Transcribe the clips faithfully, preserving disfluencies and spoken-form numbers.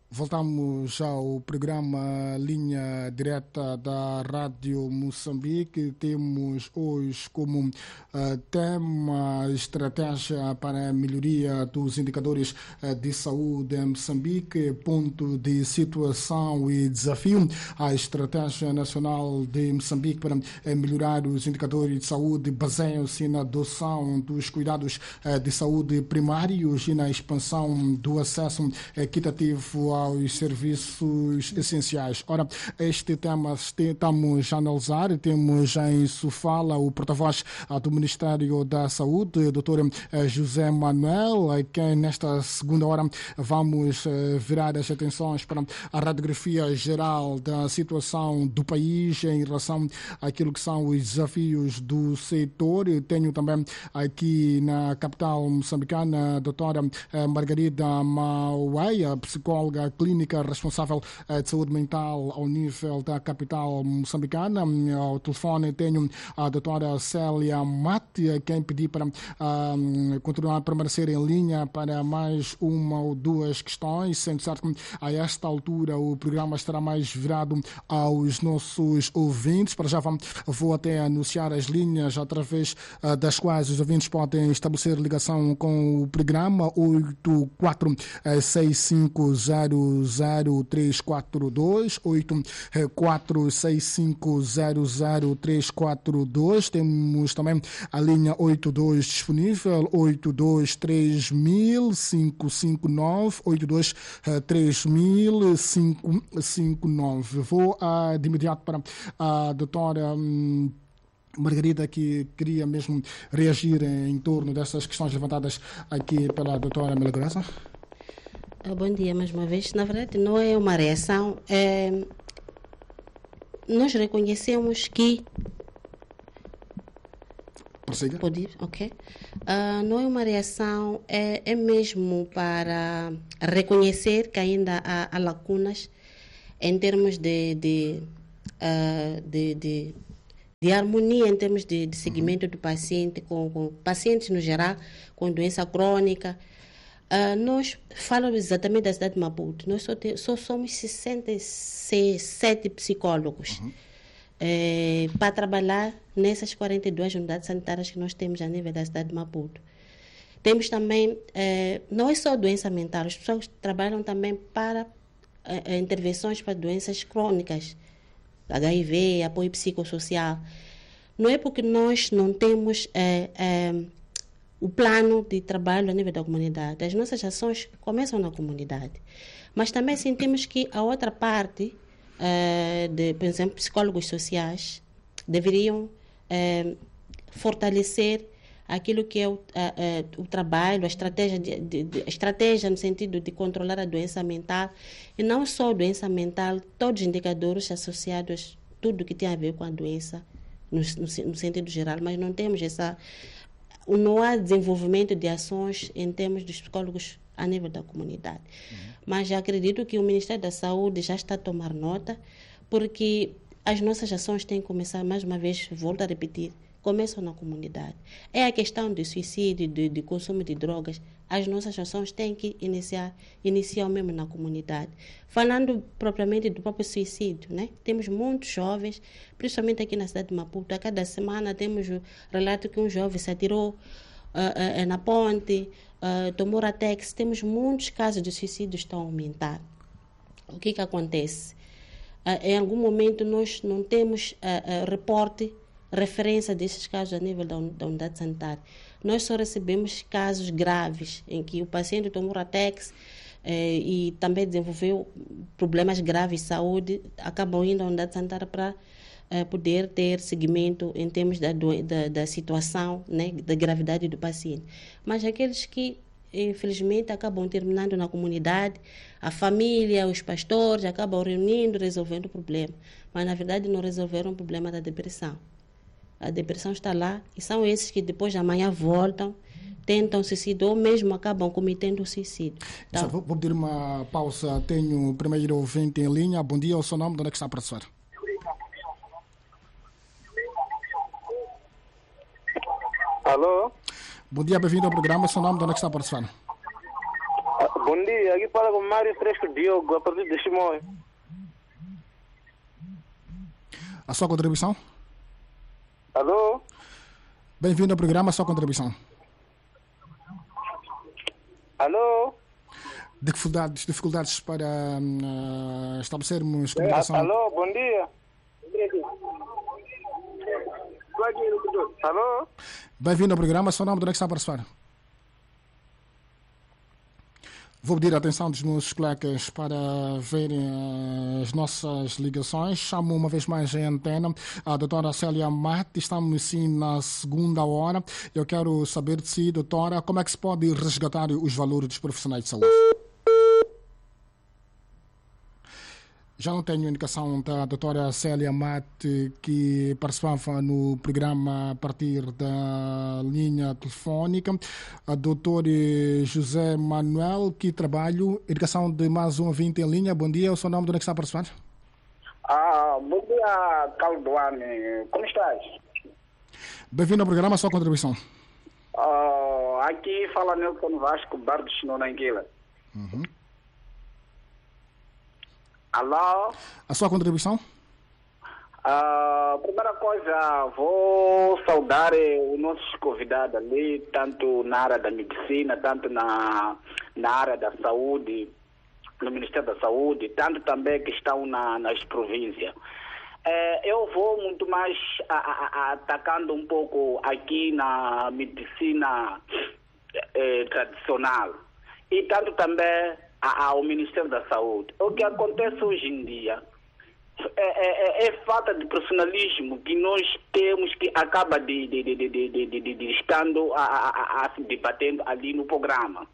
Voltamos ao programa Linha Direta da Rádio Moçambique. Temos hoje como uh, tema estratégia para a melhoria dos indicadores uh, de saúde em Moçambique, ponto de situação e desafio. A Estratégia Nacional de Moçambique para uh, melhorar os indicadores de saúde baseia-se na adoção dos cuidados uh, de saúde primários e na expansão do acesso equitativo aos serviços essenciais. Ora, este tema estamos a analisar. Temos em Sofala o porta-voz do Ministério da Saúde, doutor José Manuel, a quem nesta segunda hora vamos virar as atenções para a radiografia geral da situação do país em relação àquilo que são os desafios do setor. Eu tenho também aqui na capital moçambicana a doutora Margarida Mauaia, psicóloga clínica responsável de saúde mental ao nível da capital moçambicana. Ao telefone tenho a doutora Célia Mate, a quem pedi para uh, continuar a permanecer em linha para mais uma ou duas questões, sendo certo que a esta altura o programa estará mais virado aos nossos ouvintes. Para já vamos, vou até anunciar as linhas através uh, das quais os ouvintes podem estabelecer ligação com o programa: oito quatro seis cinco zero zero três quatro dois, oito quatro seis cinco zero zero três quatro dois. Temos também a linha oitenta e dois disponível, oito dois três mil cinco cinco nove, oito dois três mil cinco cinco nove. Vou uh, de imediato para a doutora um, Margarida, que queria mesmo reagir em torno dessas questões levantadas aqui pela doutora Milagrosa. Bom dia mais uma vez. Na verdade, não é uma reação. É... Nós reconhecemos que... Prossiga. Pode ir? Ok. Uh, não é uma reação, é, é mesmo para reconhecer que ainda há, há lacunas em termos de, de, uh, de, de, de harmonia, em termos de, de seguimento uhum. do paciente, com, com pacientes no geral, com doença crônica. Uh, nós falamos exatamente da cidade de Maputo. Nós só, te, só somos sessenta e sete psicólogos uhum. eh, para trabalhar nessas quarenta e duas unidades sanitárias que nós temos a nível da cidade de Maputo. Temos também, eh, não é só doença mental, as pessoas trabalham também para eh, intervenções para doenças crônicas, H I V, apoio psicossocial. Não é porque nós não temos eh, eh, o plano de trabalho a nível da comunidade. As nossas ações começam na comunidade. Mas também sentimos que a outra parte, eh, de, por exemplo, psicólogos sociais, deveriam eh, fortalecer aquilo que é o, a, a, o trabalho, a estratégia, de, de, de, a estratégia no sentido de controlar a doença mental. E não só a doença mental, todos os indicadores associados, tudo que tem a ver com a doença, no, no, no sentido geral, mas não temos essa... Não há desenvolvimento de ações em termos dos psicólogos a nível da comunidade. Uhum. Mas já acredito que o Ministério da Saúde já está a tomar nota, porque as nossas ações têm que começar, mais uma vez, volto a repetir, começam na comunidade. É a questão de suicídio, de, de consumo de drogas, as nossas ações têm que iniciar, iniciar mesmo na comunidade. Falando propriamente do próprio suicídio, né? Temos muitos jovens, principalmente aqui na cidade de Maputo. A cada semana temos o relato que um jovem se atirou uh, uh, na ponte, uh, tomou Ratex. Temos muitos casos de suicídio que estão a aumentar. O que que acontece? Uh, em algum momento nós não temos uh, uh, reporte, referência desses casos a nível da, da unidade sanitária. Nós só recebemos casos graves em que o paciente tomou Ratex eh, e também desenvolveu problemas graves de saúde, acabam indo à unidade sanitária para eh, poder ter seguimento em termos da, da, da situação, né, da gravidade do paciente. Mas aqueles que, infelizmente, acabam terminando na comunidade, a família, os pastores acabam reunindo, resolvendo o problema. Mas, na verdade, não resolveram o problema da depressão. A depressão está lá e são esses que depois de amanhã voltam, tentam suicídio ou mesmo acabam cometendo suicídio. Então, vou, vou pedir uma pausa. Tenho o primeiro ouvinte em linha. Bom dia, o seu nome, de onde é que está a participar? Alô? Bom dia, bem-vindo ao programa. O seu nome, de onde é que está a participar? Bom dia, aqui fala com Mário Fresco Diogo, a partir de Chimoio. A sua contribuição? Alô? Bem-vindo ao programa, a sua contribuição. Alô? Dificuldades, dificuldades para uh, estabelecermos comunicação. Alô, bom dia. Alô? Bem-vindo ao programa, seu nome, de onde é que está a participar? Vou pedir a atenção dos meus colegas para verem as nossas ligações. Chamo uma vez mais em antena a doutora Célia Mate. Estamos sim na segunda hora. Eu quero saber de si, doutora, como é que se pode resgatar os valores dos profissionais de saúde? Já não tenho indicação da doutora Célia Mate, que participava no programa a partir da linha telefónica. A doutor José Manuel, que trabalho, indicação de mais um ouvinte em linha. Bom dia, o seu nome, de onde é que está a participar? Ah, bom dia, Caldoane. Como estás? Bem-vindo ao programa, a sua contribuição. Uh, aqui fala Nelson Vasco, Bar do Chino, na Anguila. Uhum. Alô? A sua contribuição? Uh, primeira coisa, vou saudar os nossos convidados ali, tanto na área da medicina, tanto na, na área da saúde, no Ministério da Saúde, tanto também que estão na, nas províncias. É, eu vou muito mais a, a, a, atacando um pouco aqui na medicina é, tradicional e tanto também a, ao Ministério da Saúde. O que acontece hoje em dia é, é, é falta de profissionalismo que nós temos, que acaba de, de, de, de, de, de, de estando a, a, a se debatendo ali no programa.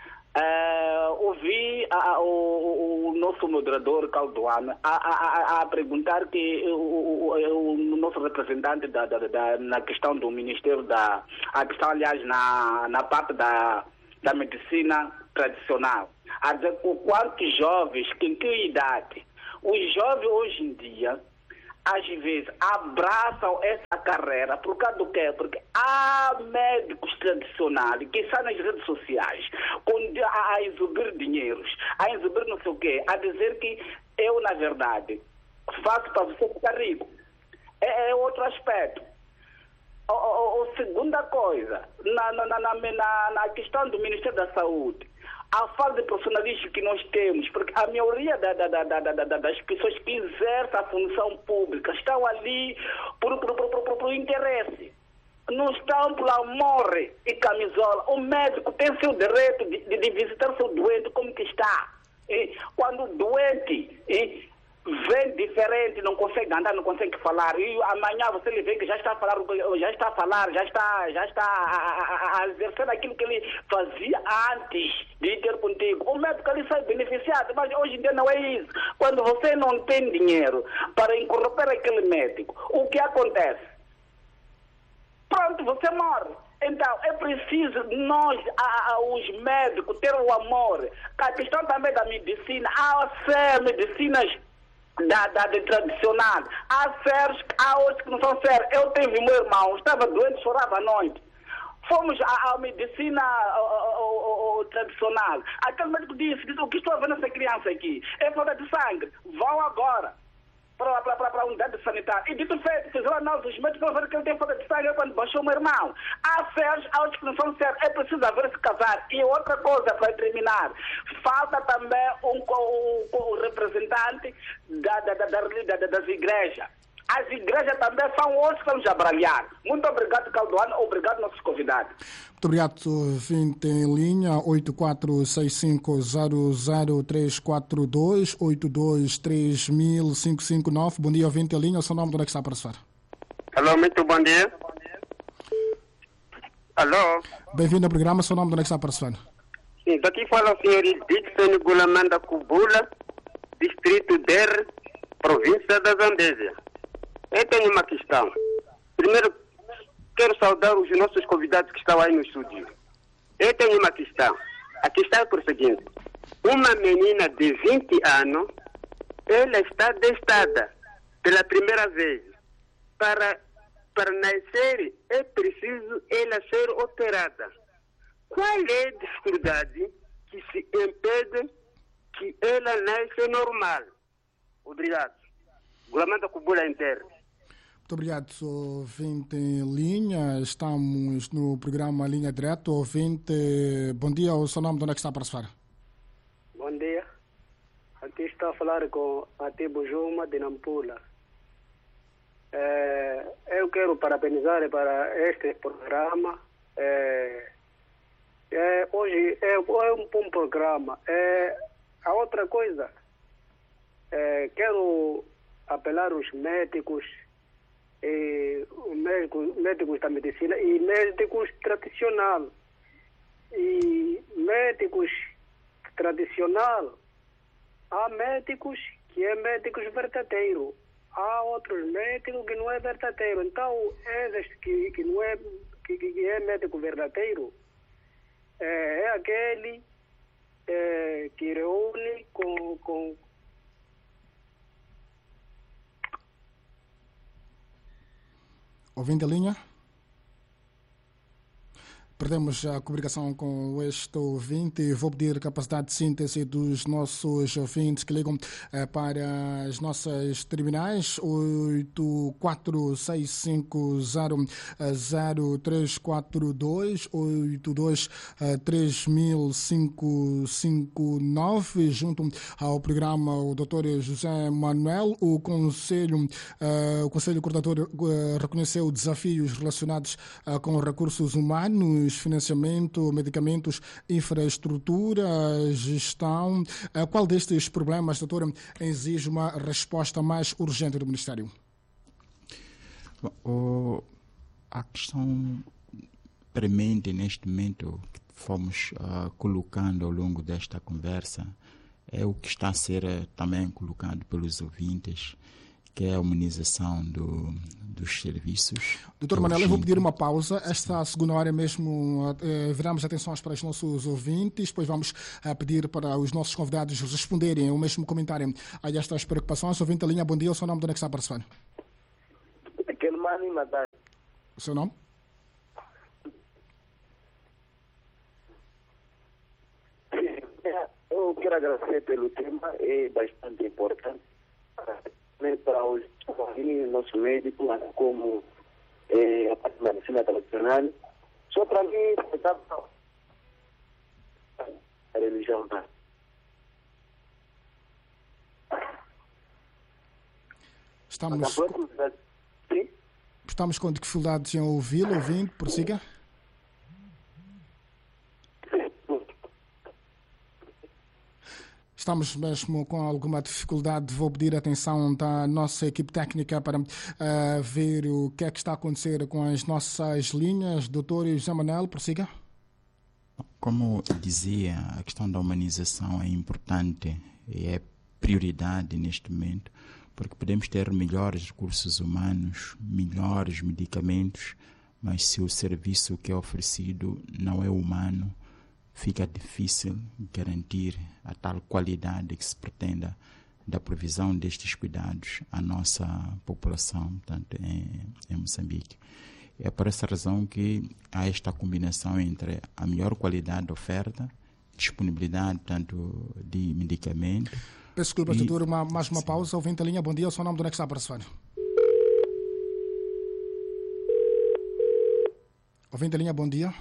Uh, ouvi a, o, o nosso moderador Caldoane a, a, a, a perguntar que o, o, o nosso representante da, da, da, na questão do Ministério da... A questão, aliás, na, na parte da, da medicina tradicional. A dizer quantos jovens, em que idade? Os jovens hoje em dia, às vezes, abraçam essa carreira por causa do quê? Porque há médicos tradicionais que estão nas redes sociais a, a exibir dinheiros, a exibir não sei o quê, a dizer que eu, na verdade, faço para você ficar rico. É, é outro aspecto. O, o, o segunda coisa, na, na, na, na, na questão do Ministério da Saúde, a falta de profissionalismo que nós temos, porque a maioria da, da, da, da, da, das pessoas que exercem a função pública estão ali por, por, por, por, por interesse. Não estão por amor e camisola. O médico tem seu direito de, de, de visitar seu doente como que está. E quando o doente e, vem diferente, não consegue andar, não consegue falar, e amanhã você lhe vê que já está a falar, já está a falar, já está, já está a, a, a exercer aquilo que ele fazia antes de ter contigo. O médico ali sai beneficiado, mas hoje em dia não é isso. Quando você não tem dinheiro para incorporar aquele médico, o que acontece? Pronto, você morre. Então, é preciso nós, a, a, os médicos, ter o amor. A questão também da medicina, há ser medicinas Da, da, de tradicional. Há sérios, há outros que não são sérios. Eu tive meu irmão, estava doente, chorava à noite. Fomos à, à medicina ao, ao, ao, tradicional. Aquele médico disse, disse, o que estou a ver nessa criança aqui é falta de sangue. Vão agora para, para, para, para a unidade sanitária. E dito feito, fizeram análise, os médicos vão ver que ele tem falta de sangue quando baixou o meu irmão. Há sérios, há outros que não são sérios. É preciso haver-se casar. E outra coisa, para terminar, falta também um, um, um representante da, da, da, da, das igrejas. As igrejas também são outros que vamos abralhar. Muito obrigado, Caldoane. Obrigado, nossos convidados. Muito obrigado, vinte em linha, oito quatro seis cinco zero zero três quatro dois, oito dois três mil cinco cinco nove. Bom dia, vinte em linha. O seu nome, de onde é que está a participar? Alô, muito bom dia. Alô. Bem-vindo ao programa. O seu nome, de onde é que está a participar? Sim, daqui fala o senhor Dixon Gulamanda Kubula, distrito D E R, província da Zambésia. Eu tenho uma questão. Primeiro, quero saudar os nossos convidados que estão aí no estúdio. Eu tenho uma questão. A questão é por seguinte. Uma menina de vinte anos, ela está destada pela primeira vez. Para, para nascer, é preciso ela ser operada. Qual é a dificuldade que se impede que ela nasça normal. Obrigado. Regulamento com bula inteira. Muito obrigado, ouvinte em linha. Estamos no programa Linha Direta. Ouvinte, bom dia. O seu nome, de onde é que está a participar? Bom dia. Aqui está a falar com a Tibo Juma de Nampula. É, eu quero parabenizar para este programa. É, é, hoje é, é um bom programa. É, a outra coisa, é, quero apelar aos médicos, e, médicos, médicos da medicina e médicos tradicionais. E médicos tradicionais, há médicos que é médicos verdadeiros. Há outros médicos que não é verdadeiro. Então, esses que, que não é, que, que é médico verdadeiro, é, é aquele é, que reúne com, com... Ouvindo a linha? Perdemos a comunicação com este ouvinte. Vou pedir capacidade de síntese dos nossos ouvintes que ligam eh, para as nossas terminais oito quatro seis cinco zero zero três quatro dois, oito dois três mil cinco cinco nove, junto ao programa o doutor José Manuel. O Conselho, eh, o Conselho Coordenador eh, reconheceu desafios relacionados eh, com recursos humanos, financiamento, medicamentos, infraestrutura, gestão. Qual destes problemas, doutor, exige uma resposta mais urgente do Ministério? O, a questão premente neste momento que fomos uh, colocando ao longo desta conversa é o que está a ser uh, também colocado pelos ouvintes, que é a humanização do, dos serviços. Doutor Manuel, eu vou pedir uma pausa. Esta segunda hora mesmo eh, viramos atenções para os nossos ouvintes, depois vamos eh, pedir para os nossos convidados responderem o mesmo comentário a estas preocupações. Ouvinte da linha, bom dia. O seu nome, de onde é que está a participar? Aquele mano matar. O seu nome? Eu quero agradecer pelo tema, é bastante importante para os nossos médicos, como é, a parte da medicina tradicional. Só para mim, a religião. Estamos, estamos com dificuldades em ouvi-lo, ouvindo, prossiga. Estamos mesmo com alguma dificuldade. Vou pedir a atenção da nossa equipe técnica para uh, ver o que é que está a acontecer com as nossas linhas. Doutor José Manuel, prossiga. Como dizia, a questão da humanização é importante e é prioridade neste momento, porque podemos ter melhores recursos humanos, melhores medicamentos, mas se o serviço que é oferecido não é humano, fica difícil garantir a tal qualidade que se pretenda da provisão destes cuidados à nossa população, portanto, em, em Moçambique. É por essa razão que há esta combinação entre a melhor qualidade de oferta, disponibilidade tanto de medicamento. Peço desculpa, e... doutor, uma, mais uma Sim. pausa. Ouvinte a linha, bom dia. O seu nome, de onde é que está a participar? Ouvinte a linha, bom dia.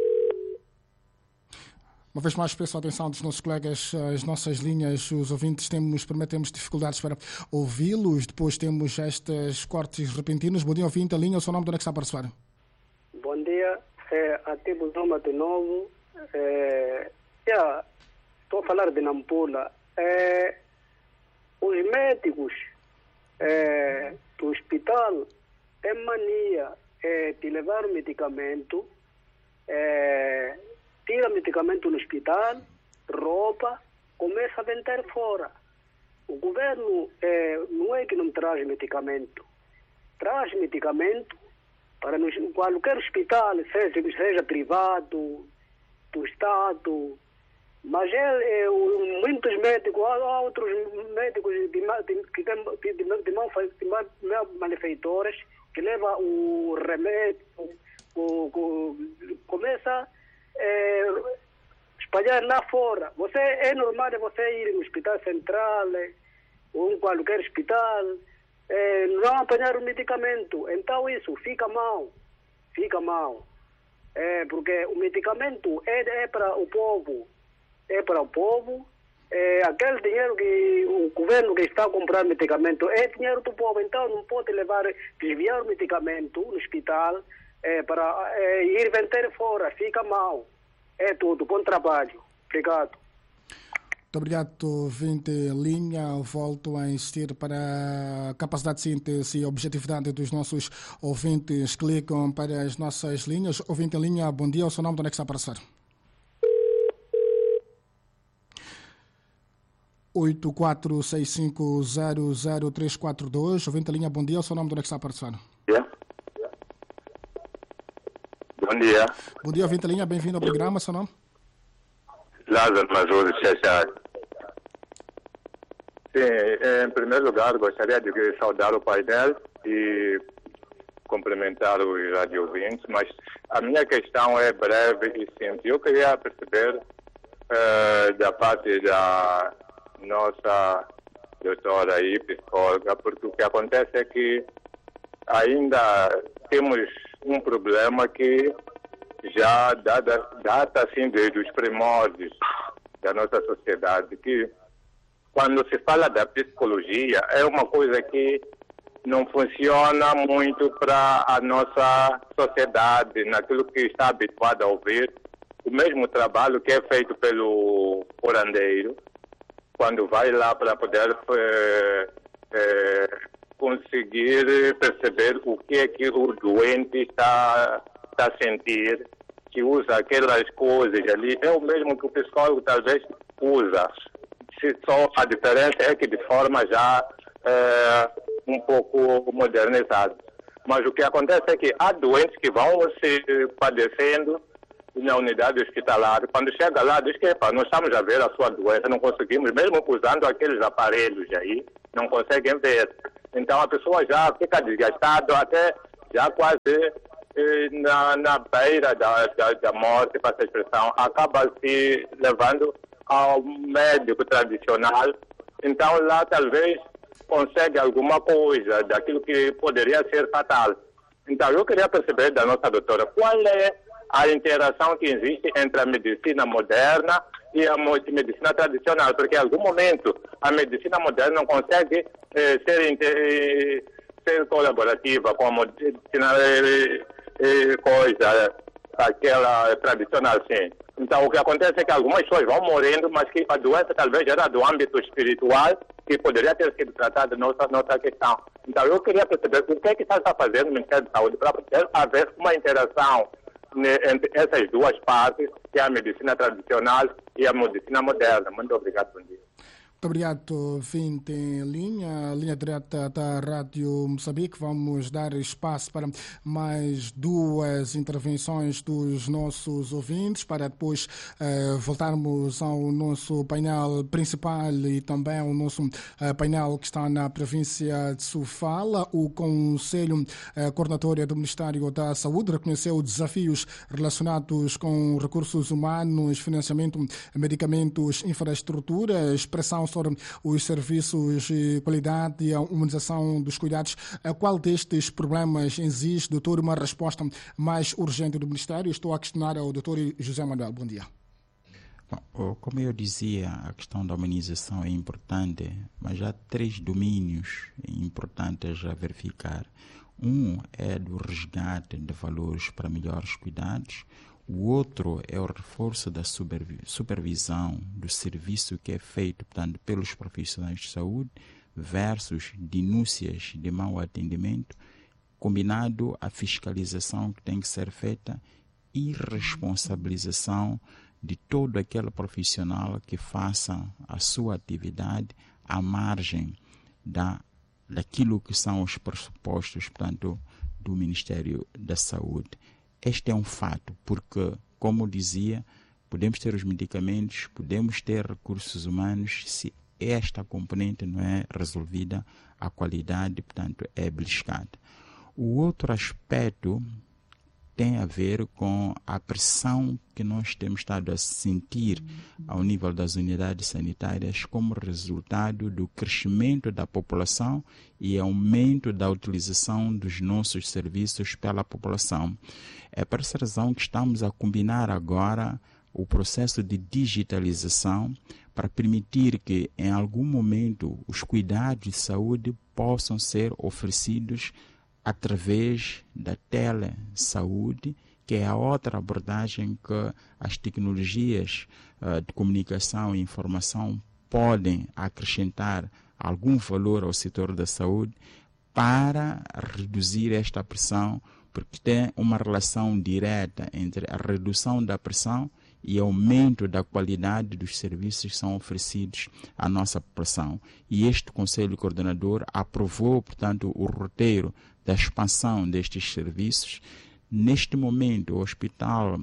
Uma vez mais, peço a atenção dos nossos colegas, as nossas linhas, os ouvintes, temos, prometemos dificuldades para ouvi-los, depois temos estes cortes repentinos. Bom dia, ouvinte, a linha, o seu nome, de onde é que está a participar? Bom dia, é, a Tibo Juma de novo. É, yeah, estou a falar de Nampula. É, os médicos é, do hospital têm mania é, de levar o medicamento, é, tira medicamento no hospital, roupa, começa a vender fora. O governo é, não é que não traz medicamento, traz medicamento para nos, qualquer hospital, seja, seja privado, do Estado, mas é, é, muitos médicos, há outros médicos de, de, que têm de, de, de, de malfeitores que levam o remédio, o, o, começa É, espalhar lá fora. Você, é normal você ir no hospital central, ou em qualquer hospital, é, não apanhar o medicamento. Então isso fica mal, fica mal. É, porque o medicamento é, é para o povo, é para o povo. É, aquele dinheiro que o governo que está a comprar medicamento é dinheiro do povo, então não pode levar, desviar o medicamento no hospital é, para é, ir vender fora, fica mal. É tudo, bom trabalho. Obrigado. Muito obrigado, vinte linha. Volto a insistir para a capacidade de síntese e objetividade dos nossos ouvintes que ligam para as nossas linhas. Ouvinte em linha, bom dia. O seu nome, de onde é que está a aparecer? oito quatro seis cinco zero zero três quatro dois. Ouvinte em linha, bom dia. O seu nome, de onde é que está a aparecer? Bom dia. Bom dia, ouvinte em linha. Bem-vindo ao programa. Seu nome? Lázaro Mazuri, Xaxá. Sim, em primeiro lugar, gostaria de saudar o painel e cumprimentar os rádio ouvintes, mas a minha questão é breve e simples. Eu queria perceber uh, da parte da nossa doutora aí, psicóloga, porque o que acontece é que ainda temos um problema que já data, data assim desde os primórdios da nossa sociedade, que quando se fala da psicologia é uma coisa que não funciona muito para a nossa sociedade, naquilo que está habituado a ouvir. O mesmo trabalho que é feito pelo curandeiro, quando vai lá para poder é, é, conseguir perceber o que é que o doente está, está a sentir, que usa aquelas coisas ali, é o mesmo que o psicólogo talvez usa. Se só a diferença é que de forma já é, um pouco modernizada. Mas o que acontece é que há doentes que vão se padecendo na unidade hospitalar. Quando chega lá, diz que epa, nós estamos a ver a sua doença, não conseguimos, mesmo usando aqueles aparelhos aí, não conseguem ver. Então a pessoa já fica desgastada, até já quase eh, na, na beira da, da, da morte, para essa expressão, acaba se levando ao médico tradicional. Então lá talvez consegue alguma coisa daquilo que poderia ser fatal. Então eu queria perceber da nossa doutora qual é a interação que existe entre a medicina moderna e a medicina tradicional, porque em algum momento a medicina moderna não consegue eh, ser, eh, ser colaborativa com a medicina eh, eh, coisa, aquela tradicional, sim. Então o que acontece é que algumas pessoas vão morrendo, mas que a doença talvez era do âmbito espiritual, que poderia ter sido tratada noutra, noutra questão. Então eu queria perceber o que é que está fazendo o Ministério da Saúde para poder haver uma interação entre essas duas partes, que é a medicina tradicional e a medicina moderna. Muito obrigado, bom dia. Muito obrigado, vinte em linha, linha direta da Rádio Moçambique. Vamos dar espaço para mais duas intervenções dos nossos ouvintes, para depois eh, voltarmos ao nosso painel principal e também ao nosso eh, painel que está na província de Sofala. O Conselho eh, Coordenatório do Ministério da Saúde reconheceu desafios relacionados com recursos humanos, financiamento, medicamentos, infraestrutura, expressão sobre os serviços de qualidade e a humanização dos cuidados. Qual destes problemas exige, doutor, uma resposta mais urgente do Ministério? Estou a questionar ao doutor José Manuel. Bom dia. Bom, como eu dizia, a questão da humanização é importante, mas há três domínios importantes a verificar. Um é do resgate de valores para melhores cuidados. O outro é o reforço da supervisão do serviço que é feito, portanto, pelos profissionais de saúde versus denúncias de mau atendimento, combinado à fiscalização que tem que ser feita e responsabilização de todo aquele profissional que faça a sua atividade à margem da, daquilo que são os pressupostos, portanto, do Ministério da Saúde. Este é um fato, porque, como dizia, podemos ter os medicamentos, podemos ter recursos humanos, se esta componente não é resolvida, a qualidade, portanto, é beliscada. O outro aspecto tem a ver com a pressão que nós temos estado a sentir ao nível das unidades sanitárias como resultado do crescimento da população e aumento da utilização dos nossos serviços pela população. É por essa razão que estamos a combinar agora o processo de digitalização para permitir que, em algum momento, os cuidados de saúde possam ser oferecidos através da telesaúde, que é a outra abordagem que as tecnologias uh, de comunicação e informação podem acrescentar algum valor ao setor da saúde para reduzir esta pressão, porque tem uma relação direta entre a redução da pressão e aumento da qualidade dos serviços que são oferecidos à nossa população. E este Conselho Coordenador aprovou, portanto, o roteiro da expansão destes serviços. Neste momento, o Hospital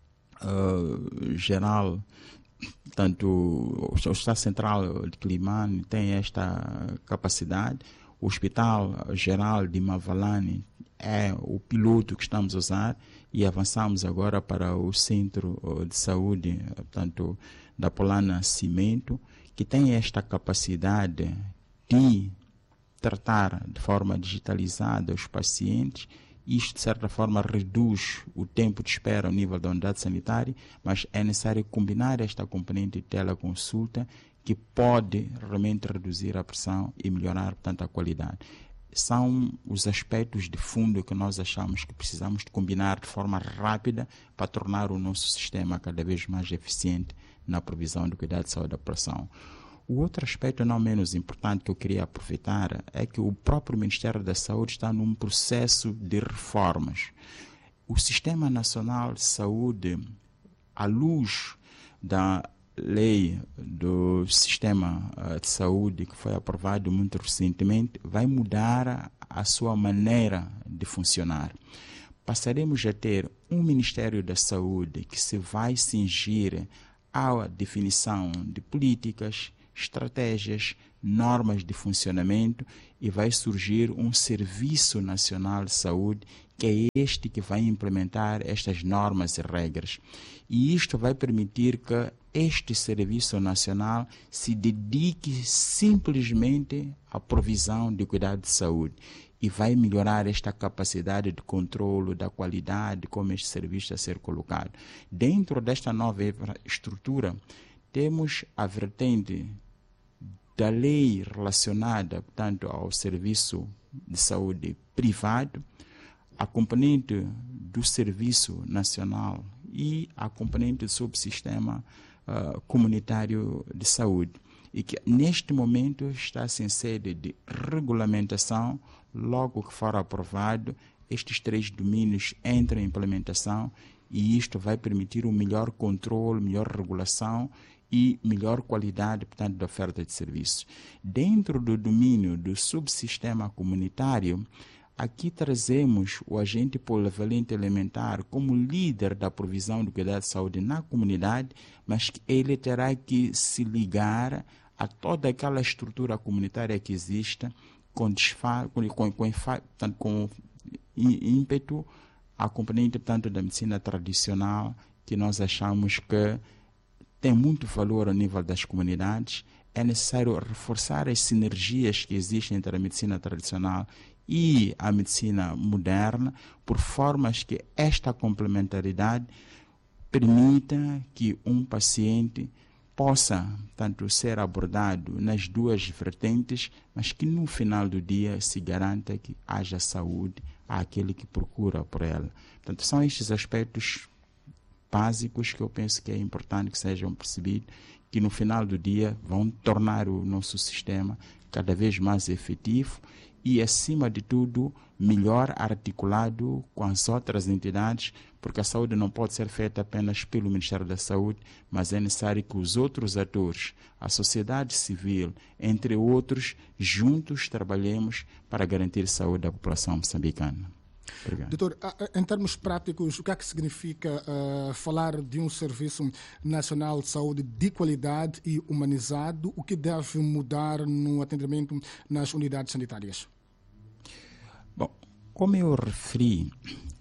uh, Geral, tanto o Hospital Central de Quilimane tem esta capacidade, o Hospital Geral de Mavalane é o piloto que estamos a usar e avançamos agora para o Centro de Saúde, portanto, da Polana Cimento, que tem esta capacidade de tratar de forma digitalizada os pacientes. Isto, de certa forma, reduz o tempo de espera ao nível da unidade sanitária, mas é necessário combinar esta componente de teleconsulta que pode realmente reduzir a pressão e melhorar, portanto, a qualidade. São os aspectos de fundo que nós achamos que precisamos de combinar de forma rápida para tornar o nosso sistema cada vez mais eficiente na provisão do cuidado de saúde da população. O outro aspecto não menos importante que eu queria aproveitar é que o próprio Ministério da Saúde está num processo de reformas. O Sistema Nacional de Saúde, à luz da lei do Sistema de Saúde que foi aprovado muito recentemente, vai mudar a sua maneira de funcionar. Passaremos a ter um Ministério da Saúde que se vai cingir à definição de políticas, estratégias, normas de funcionamento e vai surgir um Serviço Nacional de Saúde que é este que vai implementar estas normas e regras. E isto vai permitir que este Serviço Nacional se dedique simplesmente à provisão de cuidado de saúde e vai melhorar esta capacidade de controle da qualidade, como este serviço está a ser colocado. Dentro desta nova estrutura, temos a vertente da lei relacionada, portanto, ao serviço de saúde privado, a componente do Serviço Nacional e a componente do subsistema uh, comunitário de saúde. E que neste momento está-se em sede de regulamentação. Logo que for aprovado, estes três domínios entram em implementação e isto vai permitir um melhor controle, melhor regulação e melhor qualidade, portanto, da oferta de serviços. Dentro do domínio do subsistema comunitário, aqui trazemos o agente polivalente elementar como líder da provisão do cuidado de saúde na comunidade, mas que ele terá que se ligar a toda aquela estrutura comunitária que existe com, desfa, com, com, com, portanto, com ímpeto a componente, portanto, da medicina tradicional, que nós achamos que tem muito valor ao nível das comunidades. É necessário reforçar as sinergias que existem entre a medicina tradicional e a medicina moderna, por formas que esta complementaridade permita que um paciente possa, tanto ser abordado nas duas vertentes, mas que no final do dia se garanta que haja saúde àquele que procura por ela. Portanto, são estes aspectos básicos que eu penso que é importante que sejam percebidos, que no final do dia vão tornar o nosso sistema cada vez mais efetivo e, acima de tudo, melhor articulado com as outras entidades, porque a saúde não pode ser feita apenas pelo Ministério da Saúde, mas é necessário que os outros atores, a sociedade civil, entre outros, juntos trabalhemos para garantir a saúde da população moçambicana. Obrigado. Doutor, em termos práticos, o que é que significa uh, falar de um Serviço Nacional de Saúde de qualidade e humanizado? O que deve mudar no atendimento nas unidades sanitárias? Bom, como eu referi,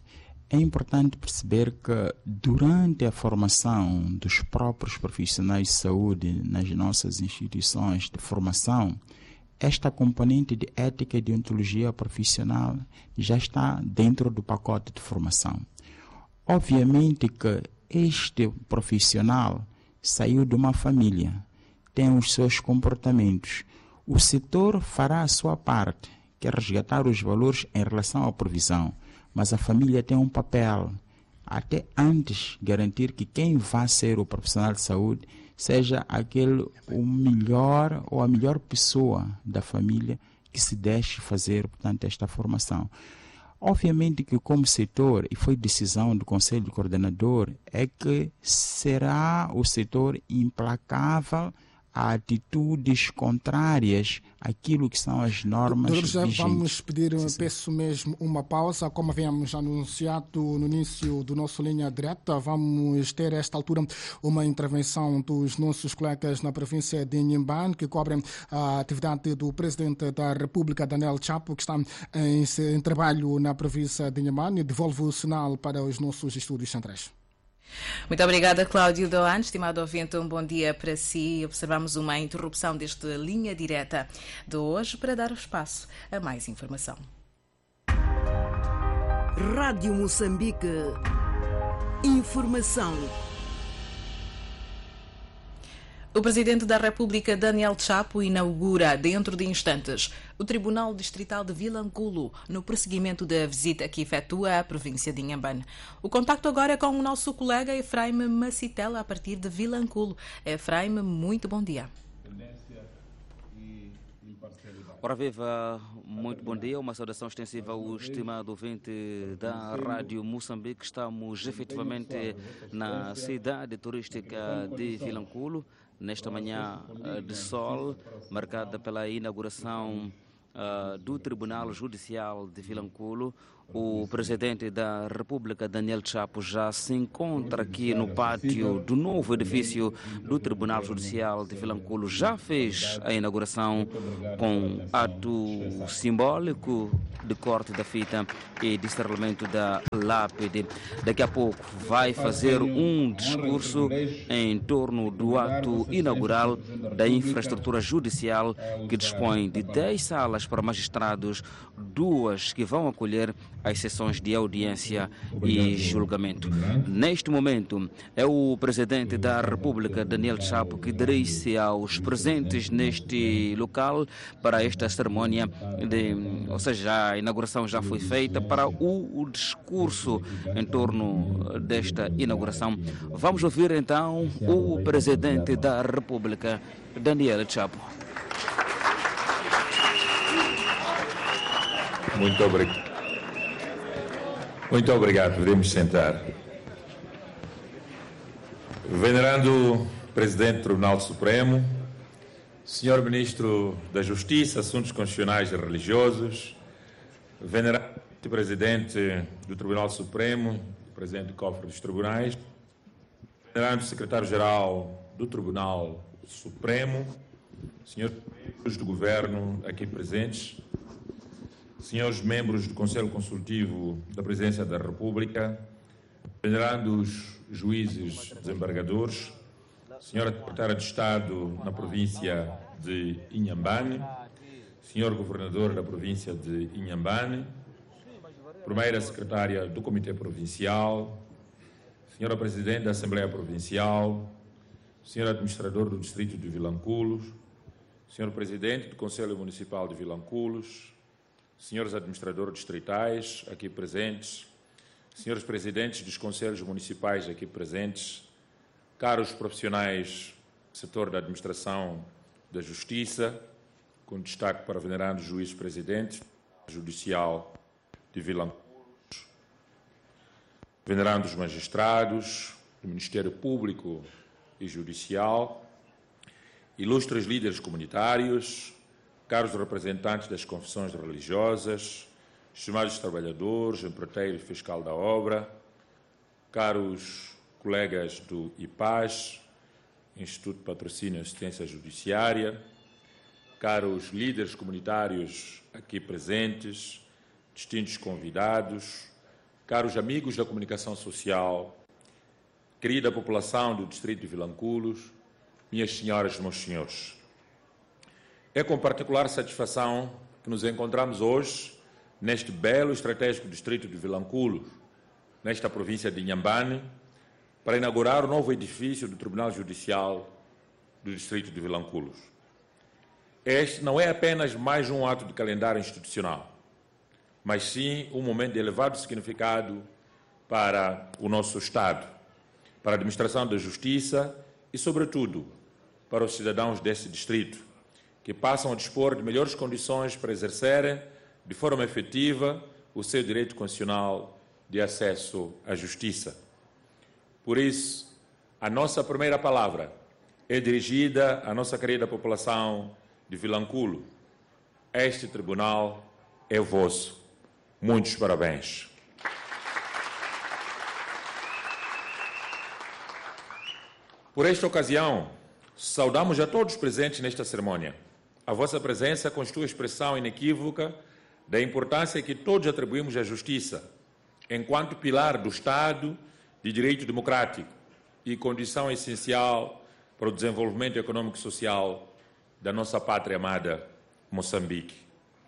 é importante perceber que durante a formação dos próprios profissionais de saúde nas nossas instituições de formação, esta componente de ética e deontologia profissional já está dentro do pacote de formação. Obviamente que este profissional saiu de uma família, tem os seus comportamentos. O setor fará a sua parte, que é resgatar os valores em relação à provisão, mas a família tem um papel, até antes garantir que quem vai ser o profissional de saúde seja aquele o melhor ou a melhor pessoa da família que se deixe fazer, portanto, esta formação. Obviamente que como setor, e foi decisão do Conselho Coordenador, é que será o setor implacável a atitudes contrárias àquilo que são as normas Doutor José, vigentes. vamos pedir, Sim, sim. peço mesmo, uma pausa. Como havíamos anunciado no início do nosso Linha Direta, vamos ter, a esta altura, uma intervenção dos nossos colegas na província de Inhambane, que cobrem a atividade do Presidente da República, Daniel Chapo, que está em, em trabalho na província de Inhambane. Devolvo o sinal para os nossos estúdios centrais. Muito obrigada, Cláudio Doan. Estimado ouvinte, um bom dia para si. Observamos uma interrupção deste Linha Direta de hoje para dar espaço a mais informação. Rádio Moçambique. Informação. O Presidente da República, Daniel Chapo, inaugura dentro de instantes o Tribunal Distrital de Vilanculo no prosseguimento da visita que efetua à província de Inhambane. O contacto agora é com o nosso colega Efraim Macitela, a partir de Vilanculo. Efraim, muito bom dia. Ora viva, muito bom dia, uma saudação extensiva ao estimado ouvinte da Rádio Moçambique. Estamos efetivamente na cidade turística de Vilanculo, nesta manhã de sol, marcada pela inauguração uh, do Tribunal Judicial de Vilanculo. O Presidente da República, Daniel Chapo, já se encontra aqui no pátio do novo edifício do Tribunal Judicial de Vilanculo. Já fez a inauguração com ato simbólico de corte da fita e desterramento da lápide. Daqui a pouco vai fazer um discurso em torno do ato inaugural da infraestrutura judicial, que dispõe de dez salas para magistrados, duas que vão acolher as sessões de audiência e julgamento. Neste momento, é o Presidente da República, Daniel Chapo, que dirige-se aos presentes neste local para esta cerimônia, de, ou seja, a inauguração já foi feita, para o, o discurso em torno desta inauguração. Vamos ouvir então o Presidente da República, Daniel Chapo. Muito obrigado. Muito obrigado, podemos sentar. Venerando Presidente do Tribunal Supremo, Senhor Ministro da Justiça, Assuntos Constitucionais e Religiosos, Venerando Presidente do Tribunal Supremo, Presidente do Cofre dos Tribunais, Venerando Secretário-Geral do Tribunal Supremo, Senhores membros do Governo aqui presentes, Senhores membros do Conselho Consultivo da Presidência da República, venerandos juízes desembargadores, Senhora Secretária de Estado na província de Inhambane, Senhor Governador da província de Inhambane, Primeira Secretária do Comitê Provincial, Senhora Presidente da Assembleia Provincial, Senhor Administrador do Distrito de Vilanculos, Senhor Presidente do Conselho Municipal de Vilanculos, Senhores Administradores Distritais aqui presentes, Senhores Presidentes dos Conselhos Municipais aqui presentes, caros profissionais do setor da Administração da Justiça, com destaque para o venerando Juiz-Presidente Judicial de Vilanculos, venerandos magistrados do Ministério Público e Judicial, ilustres líderes comunitários, caros representantes das confissões religiosas, estimados trabalhadores, empreiteiro e fiscal da obra, caros colegas do I P A S, Instituto de Patrocínio e Assistência Judiciária, caros líderes comunitários aqui presentes, distintos convidados, caros amigos da comunicação social, querida população do distrito de Vilanculos, minhas senhoras e meus senhores. É com particular satisfação que nos encontramos hoje neste belo e estratégico distrito de Vilanculos, nesta província de Inhambane, para inaugurar o novo edifício do Tribunal Judicial do distrito de Vilanculos. Este não é apenas mais um ato de calendário institucional, mas sim um momento de elevado significado para o nosso Estado, para a administração da justiça e, sobretudo, para os cidadãos deste distrito, que passam a dispor de melhores condições para exercerem de forma efetiva o seu direito constitucional de acesso à justiça. Por isso, a nossa primeira palavra é dirigida à nossa querida população de Vilanculo. Este tribunal é vosso. Muitos parabéns. Por esta ocasião, saudamos a todos presentes nesta cerimônia. A vossa presença constitui expressão inequívoca da importância que todos atribuímos à justiça, enquanto pilar do Estado de direito democrático e condição essencial para o desenvolvimento econômico e social da nossa pátria amada, Moçambique.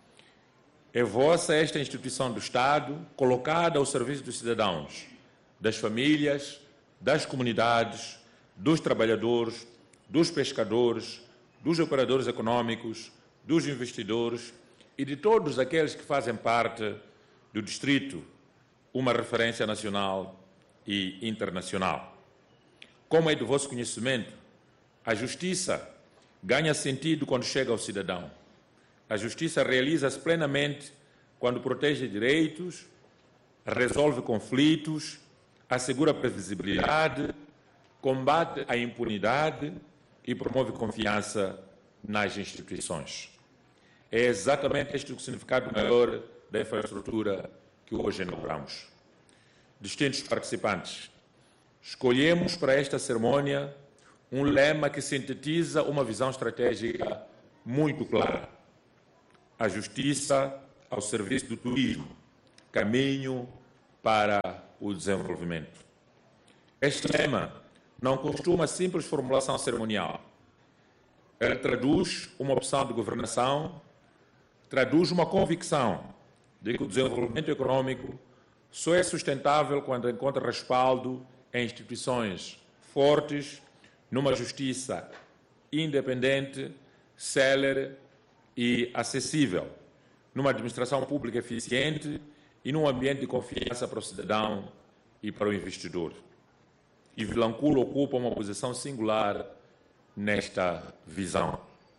É vossa esta instituição do Estado, colocada ao serviço dos cidadãos, das famílias, das comunidades, dos trabalhadores, dos pescadores, dos operadores econômicos, dos investidores e de todos aqueles que fazem parte do distrito, uma referência nacional e internacional. Como é do vosso conhecimento, a justiça ganha sentido quando chega ao cidadão. A justiça realiza-se plenamente quando protege direitos, resolve conflitos, assegura previsibilidade, combate a impunidade e promove confiança nas instituições. É exatamente este o significado maior da infraestrutura que hoje inauguramos. Distintos participantes, escolhemos para esta cerimônia um lema que sintetiza uma visão estratégica muito clara. A justiça ao serviço do turismo, caminho para o desenvolvimento. Este lema não costuma simples formulação cerimonial. Ele traduz uma opção de governação, traduz uma convicção de que o desenvolvimento econômico só é sustentável quando encontra respaldo em instituições fortes, numa justiça independente, célere e acessível, numa administração pública eficiente e num ambiente de confiança para o cidadão e para o investidor. E Vilanculo ocupa uma posição singular nesta visão.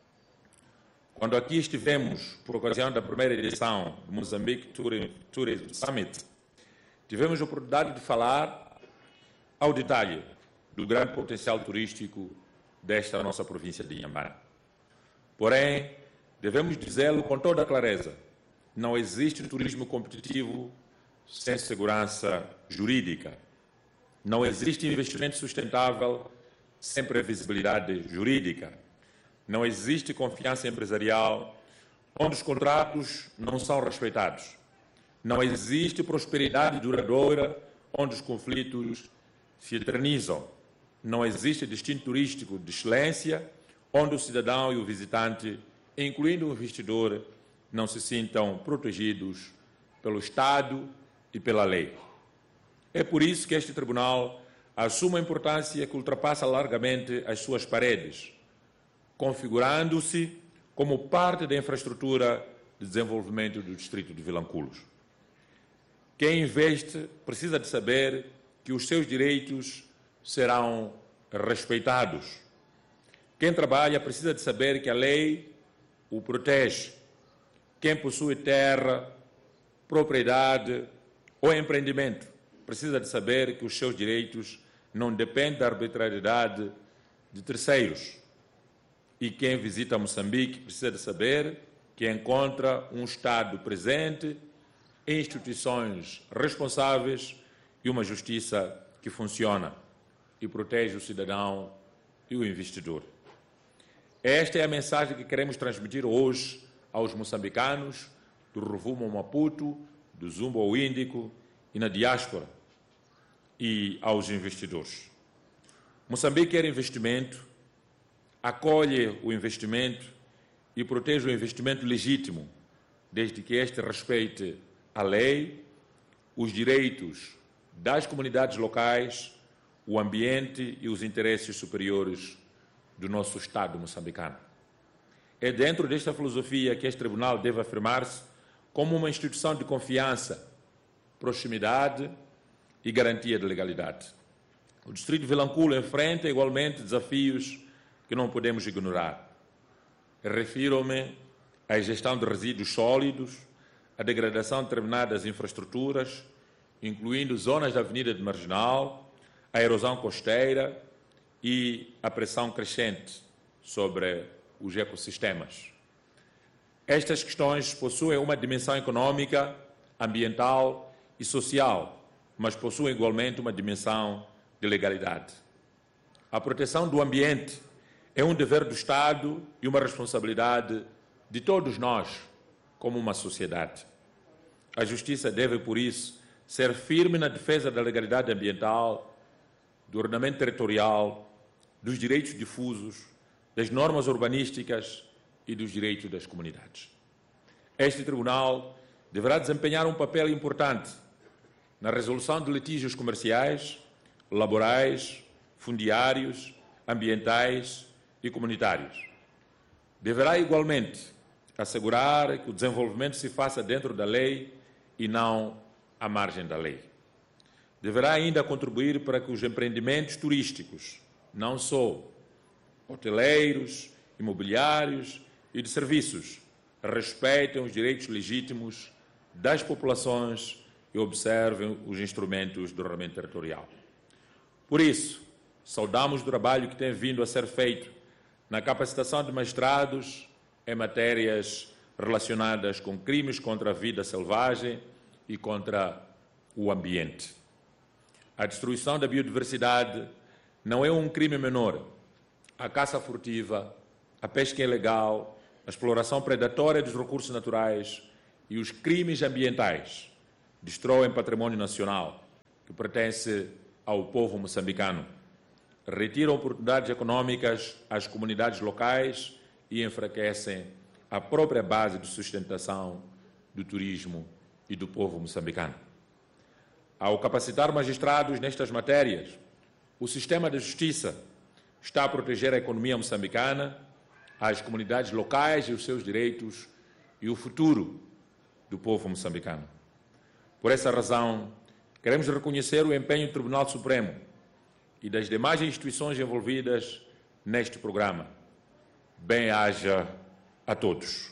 Quando aqui estivemos, por ocasião da primeira edição do Moçambique Tourism Summit, tivemos a oportunidade de falar ao detalhe do grande potencial turístico desta nossa província de Inhambane. Porém, devemos dizê-lo com toda a clareza, não existe turismo competitivo sem segurança jurídica. Não existe investimento sustentável sem previsibilidade jurídica. Não existe confiança empresarial onde os contratos não são respeitados. Não existe prosperidade duradoura onde os conflitos se eternizam. Não existe destino turístico de excelência onde o cidadão e o visitante, incluindo o investidor, não se sintam protegidos pelo Estado e pela lei. É por isso que este tribunal assume uma importância que ultrapassa largamente as suas paredes, configurando-se como parte da infraestrutura de desenvolvimento do distrito de Vilanculos. Quem investe precisa de saber que os seus direitos serão respeitados. Quem trabalha precisa de saber que a lei o protege. Quem possui terra, propriedade ou empreendimento precisa de saber que os seus direitos não dependem da arbitrariedade de terceiros. E quem visita Moçambique precisa de saber que encontra um Estado presente, instituições responsáveis e uma justiça que funciona e protege o cidadão e o investidor. Esta é a mensagem que queremos transmitir hoje aos moçambicanos do rumo ao Maputo, do Zumbo ao Índico e na diáspora e aos investidores. Moçambique quer investimento, acolhe o investimento e protege o investimento legítimo, desde que este respeite a lei, os direitos das comunidades locais, o ambiente e os interesses superiores do nosso Estado moçambicano. É dentro desta filosofia que este tribunal deve afirmar-se como uma instituição de confiança, proximidade e garantia de legalidade. O distrito de Vilanculo enfrenta igualmente desafios que não podemos ignorar. Refiro-me à gestão de resíduos sólidos, à degradação de determinadas infraestruturas, incluindo zonas da Avenida de Marginal, a erosão costeira e a pressão crescente sobre os ecossistemas. Estas questões possuem uma dimensão econômica, ambiental e social, mas possuem igualmente uma dimensão de legalidade. A proteção do ambiente é um dever do Estado e uma responsabilidade de todos nós, como uma sociedade. A Justiça deve, por isso, ser firme na defesa da legalidade ambiental, do ordenamento territorial, dos direitos difusos, das normas urbanísticas e dos direitos das comunidades. Este tribunal deverá desempenhar um papel importante na resolução de litígios comerciais, laborais, fundiários, ambientais e comunitários. Deverá igualmente assegurar que o desenvolvimento se faça dentro da lei e não à margem da lei. Deverá ainda contribuir para que os empreendimentos turísticos, não só hoteleiros, imobiliários e de serviços, respeitem os direitos legítimos das populações e observem os instrumentos do ordenamento territorial. Por isso, saudamos o trabalho que tem vindo a ser feito na capacitação de magistrados em matérias relacionadas com crimes contra a vida selvagem e contra o ambiente. A destruição da biodiversidade não é um crime menor. A caça furtiva, a pesca ilegal, a exploração predatória dos recursos naturais e os crimes ambientais destroem patrimônio nacional que pertence ao povo moçambicano, retiram oportunidades econômicas às comunidades locais e enfraquecem a própria base de sustentação do turismo e do povo moçambicano. Ao capacitar magistrados nestas matérias, o sistema de justiça está a proteger a economia moçambicana, as comunidades locais e os seus direitos e o futuro do povo moçambicano. Por essa razão, queremos reconhecer o empenho do Tribunal Supremo e das demais instituições envolvidas neste programa. Bem-aja a todos.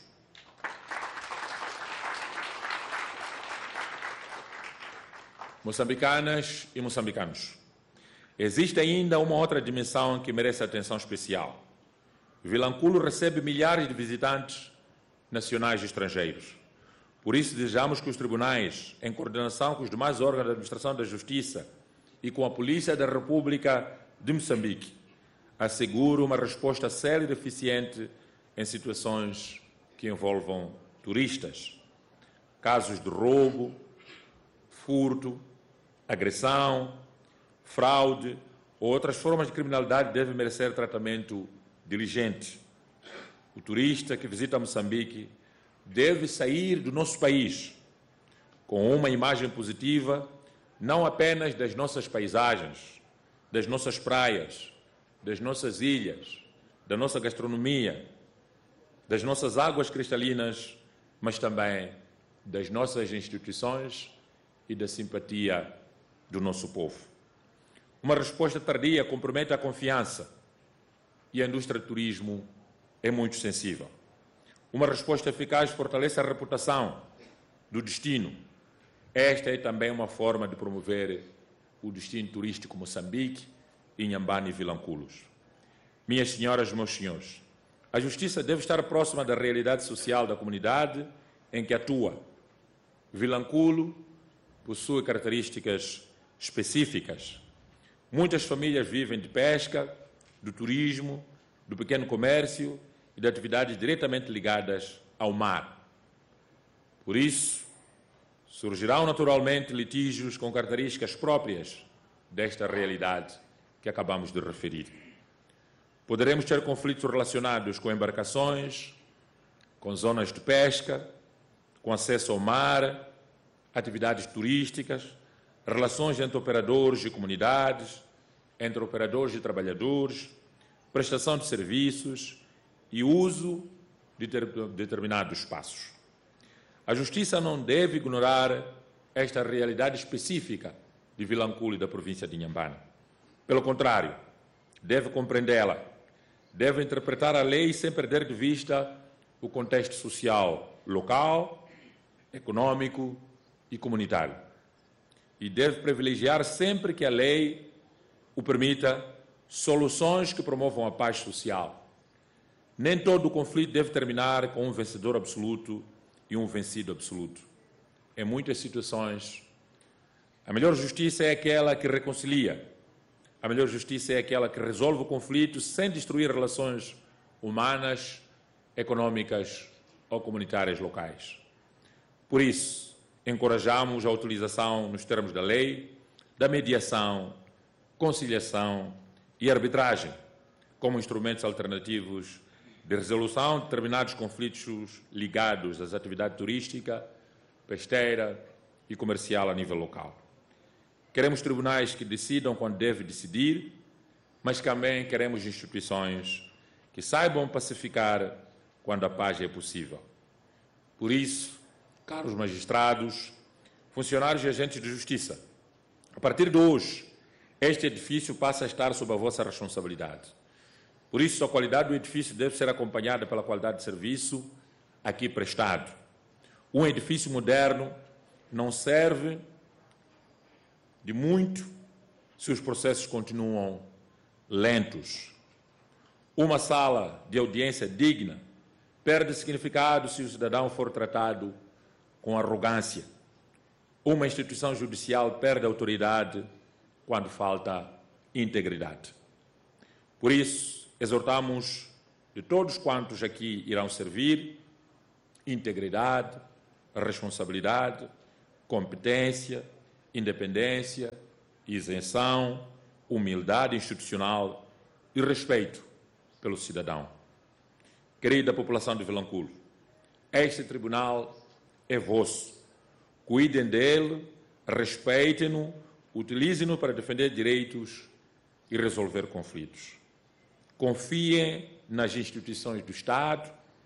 Moçambicanas e moçambicanos, existe ainda uma outra dimensão que merece atenção especial. Vilanculo recebe milhares de visitantes nacionais e estrangeiros. Por isso, desejamos que os tribunais, em coordenação com os demais órgãos da administração da Justiça e com a Polícia da República de Moçambique, assegurem uma resposta célere e eficiente em situações que envolvam turistas, casos de roubo, furto, agressão, fraude ou outras formas de criminalidade devem merecer tratamento diligente. O turista que visita Moçambique deve sair do nosso país com uma imagem positiva, não apenas das nossas paisagens, das nossas praias, das nossas ilhas, da nossa gastronomia, das nossas águas cristalinas, mas também das nossas instituições e da simpatia do nosso povo. Uma resposta tardia compromete a confiança e a indústria do turismo é muito sensível. Uma resposta eficaz fortalece a reputação do destino. Esta é também uma forma de promover o destino turístico Moçambique, Inhambane e Vilanculos. Minhas senhoras e meus senhores, a Justiça deve estar próxima da realidade social da comunidade em que atua. Vilanculo possui características específicas. Muitas famílias vivem de pesca, do turismo, do pequeno comércio e de atividades diretamente ligadas ao mar. Por isso, surgirão naturalmente litígios com características próprias desta realidade que acabamos de referir. Poderemos ter conflitos relacionados com embarcações, com zonas de pesca, com acesso ao mar, atividades turísticas, relações entre operadores e comunidades, entre operadores e trabalhadores, prestação de serviços e uso de determinados espaços. A Justiça não deve ignorar esta realidade específica de Vilanculo e da província de Inhambane. Pelo contrário, deve compreendê-la, deve interpretar a lei sem perder de vista o contexto social local, econômico e comunitário. E deve privilegiar, sempre que a lei o permita, soluções que promovam a paz social. Nem todo o conflito deve terminar com um vencedor absoluto e um vencido absoluto. Em muitas situações, a melhor justiça é aquela que reconcilia. A melhor justiça é aquela que resolve o conflito sem destruir relações humanas, econômicas ou comunitárias locais. Por isso, encorajamos a utilização, nos termos da lei, da mediação, conciliação e arbitragem como instrumentos alternativos de resolução de determinados conflitos ligados às atividades turística, pesqueira e comercial a nível local. Queremos tribunais que decidam quando deve decidir, mas também queremos instituições que saibam pacificar quando a paz é possível. Por isso, caros magistrados, funcionários e agentes de justiça, a partir de hoje, este edifício passa a estar sob a vossa responsabilidade. Por isso, a qualidade do edifício deve ser acompanhada pela qualidade de serviço aqui prestado. Um edifício moderno não serve de muito se os processos continuam lentos. Uma sala de audiência digna perde significado se o cidadão for tratado com arrogância. Uma instituição judicial perde autoridade quando falta integridade. Por isso, exortamos de todos quantos aqui irão servir integridade, responsabilidade, competência, independência, isenção, humildade institucional e respeito pelo cidadão. Querida população de Vilanculo, este tribunal é vosso. Cuidem dele, respeitem-no, utilizem-no para defender direitos e resolver conflitos. Confiem nas instituições do Estado,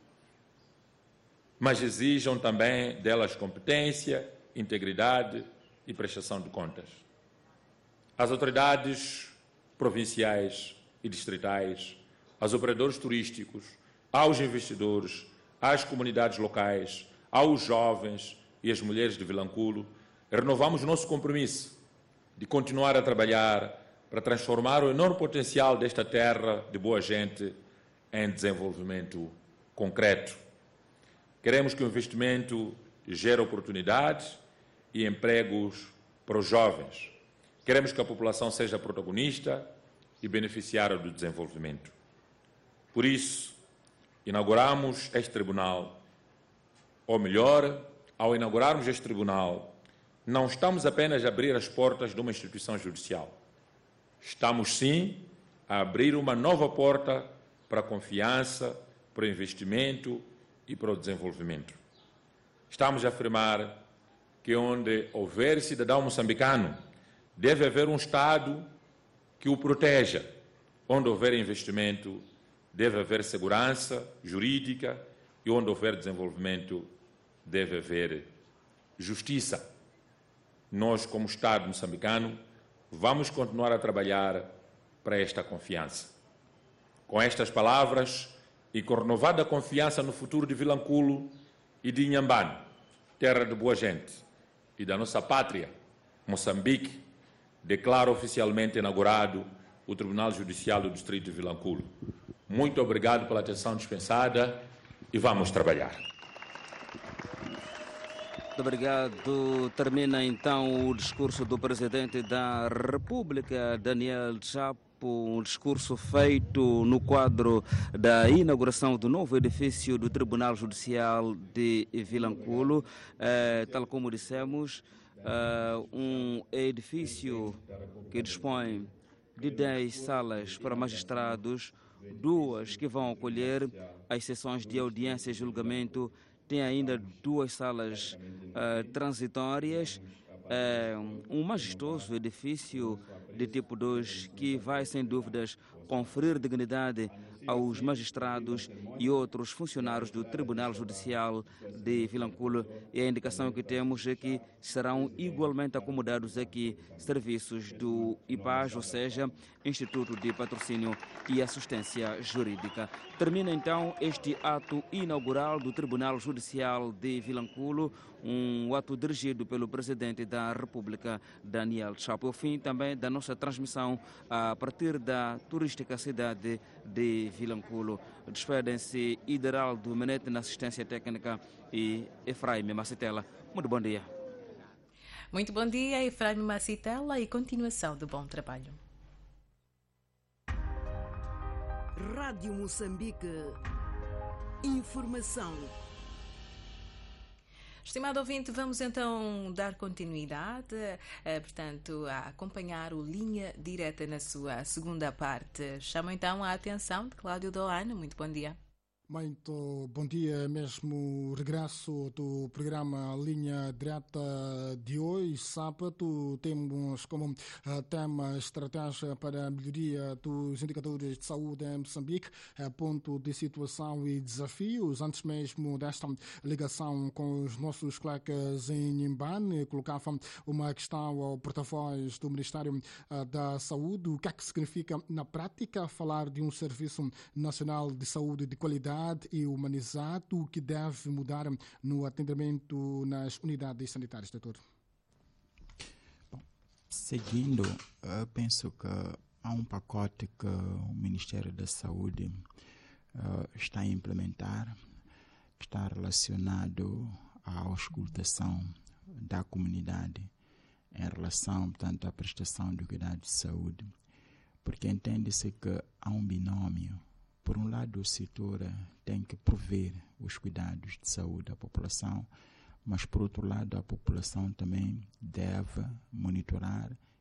mas exijam também delas competência, integridade e prestação de contas. As autoridades provinciais e distritais, aos operadores turísticos, aos investidores, às comunidades locais, aos jovens e às mulheres de Vilanculo, renovamos nosso compromisso de continuar a trabalhar para transformar o enorme potencial desta terra de boa gente em desenvolvimento concreto. Queremos que o investimento gere oportunidades e empregos para os jovens. Queremos que a população seja protagonista e beneficiária do desenvolvimento. Por isso, inauguramos este tribunal, ou melhor, ao inaugurarmos este tribunal, não estamos apenas a abrir as portas de uma instituição judicial. Estamos, sim, a abrir uma nova porta para a confiança, para o investimento e para o desenvolvimento. Estamos a afirmar que onde houver cidadão moçambicano, deve haver um Estado que o proteja. Onde houver investimento, deve haver segurança jurídica e onde houver desenvolvimento, deve haver justiça. Nós, como Estado moçambicano, vamos continuar a trabalhar para esta confiança. Com estas palavras e com renovada confiança no futuro de Vilanculo e de Inhambane, terra de boa gente, e da nossa pátria, Moçambique, declaro oficialmente inaugurado o Tribunal Judicial do Distrito de Vilanculo. Muito obrigado pela atenção dispensada e vamos trabalhar. Muito obrigado. Termina então o discurso do Presidente da República, Daniel Chapo. Chapo, um discurso feito no quadro da inauguração do novo edifício do Tribunal Judicial de Vilanculo. Eh, tal como dissemos, eh, um edifício que dispõe de dez salas para magistrados, duas que vão acolher as sessões de audiência e julgamento, tem ainda duas salas uh, transitórias, uh, um majestoso edifício de tipo dois que vai, sem dúvidas, conferir dignidade aos magistrados e outros funcionários do Tribunal Judicial de Vilanculo. E a indicação que temos é que serão igualmente acomodados aqui serviços do I P A J, ou seja, Instituto de Patrocínio e Assistência Jurídica. Termina então este ato inaugural do Tribunal Judicial de Vilanculo, um ato dirigido pelo Presidente da República, Daniel Chapo. O fim também da nossa transmissão a partir da turística cidade de Vilanculo. Despedem-se Hideraldo Menete na assistência técnica e Efraim Macitela. Muito bom dia. Muito bom dia, Efraim Macitela, e continuação de bom trabalho. Rádio Moçambique. Informação. Estimado ouvinte, vamos então dar continuidade, eh, portanto, a acompanhar o Linha Direta na sua segunda parte. Chamo então a atenção de Cláudio Doano. Muito bom dia. Muito bom dia, mesmo regresso do programa Linha Direta de hoje, sábado. Temos como uh, tema estratégia para a melhoria dos indicadores de saúde em Moçambique, uh, ponto de situação e desafios. Antes mesmo desta ligação com os nossos colegas em Inhambane, colocava uma questão ao porta-voz do Ministério uh, da Saúde. O que é que significa na prática falar de um Serviço Nacional de Saúde de qualidade e humanizado que deve mudar no atendimento nas unidades sanitárias, doutor? Bom, seguindo, eu penso que há um pacote que o Ministério da Saúde uh, está a implementar, que está relacionado à auscultação da comunidade em relação, portanto, à prestação de cuidados de saúde, porque entende-se que há um binômio. Por um lado, o setor tem que prover os cuidados de saúde à população, mas, por outro lado, a população também deve monitorar